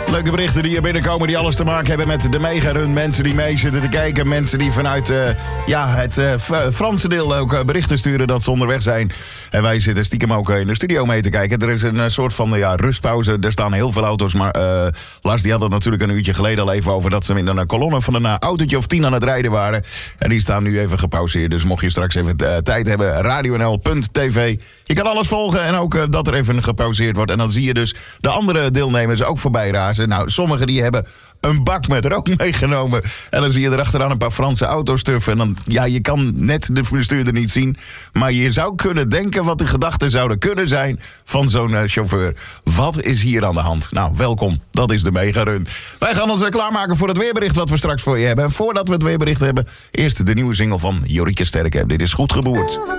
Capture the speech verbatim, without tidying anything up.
Leuke berichten die hier binnenkomen die alles te maken hebben met de megarun. Mensen die mee zitten te kijken. Mensen die vanuit uh, ja, het uh, Franse deel ook uh, berichten sturen dat ze onderweg zijn. En wij zitten stiekem ook uh, in de studio mee te kijken. Er is een uh, soort van uh, ja, rustpauze. Er staan heel veel auto's. Maar uh, Lars die had het natuurlijk een uurtje geleden al even over dat ze in een kolonne van een uh, autootje of tien aan het rijden waren. En die staan nu even gepauzeerd. Dus mocht je straks even uh, tijd hebben, radio n l punt t v. Je kan alles volgen en ook uh, dat er even gepauzeerd wordt. En dan zie je dus de andere deelnemers ook voorbij razen. Nou, sommigen die hebben een bak met rook meegenomen. En dan zie je erachteraan een paar Franse auto's tuffen. En dan, ja, je kan net de bestuurder niet zien. Maar je zou kunnen denken wat de gedachten zouden kunnen zijn van zo'n uh, chauffeur. Wat is hier aan de hand? Nou, welkom. Dat is de megarun. Wij gaan ons uh, klaarmaken voor het weerbericht wat we straks voor je hebben. En voordat we het weerbericht hebben, eerst de nieuwe single van Jorike Sterke. Dit is Goed Geboerd.